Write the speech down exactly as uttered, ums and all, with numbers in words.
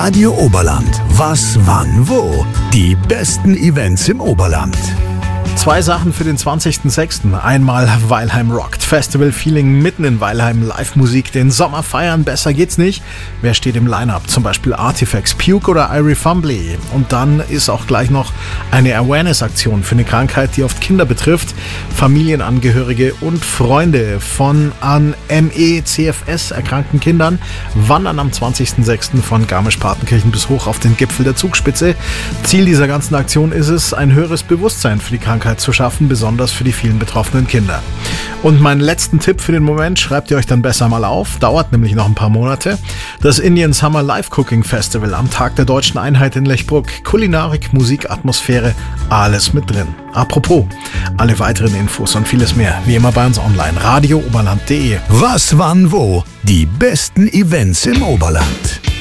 Radio Oberland. Was, wann, wo? Die besten Events im Oberland. Zwei Sachen für den zwanzigsten sechsten Einmal Weilheim rockt. Festival-Feeling mitten in Weilheim, Live-Musik, den Sommer feiern, besser geht's nicht. Wer steht im Line-Up? Zum Beispiel Artifacts, Puke oder Irie Fumbly. Und dann ist auch gleich noch eine Awareness-Aktion für eine Krankheit, die oft Kinder betrifft. Familienangehörige und Freunde von an M E C F S erkrankten Kindern wandern am zwanzigsten sechsten von Garmisch-Partenkirchen bis hoch auf den Gipfel der Zugspitze. Ziel dieser ganzen Aktion ist es, ein höheres Bewusstsein für die Krankheit zu schaffen, besonders für die vielen betroffenen Kinder. Und meinen letzten Tipp für den Moment schreibt ihr euch dann besser mal auf, dauert nämlich noch ein paar Monate. Das Indian Summer Live Cooking Festival am Tag der Deutschen Einheit in Lechbruck. Kulinarik, Musik, Atmosphäre, alles mit drin. Apropos, alle weiteren Infos und vieles mehr, wie immer bei uns online, radio oberland punkt de. Was, wann, wo? Die besten Events im Oberland.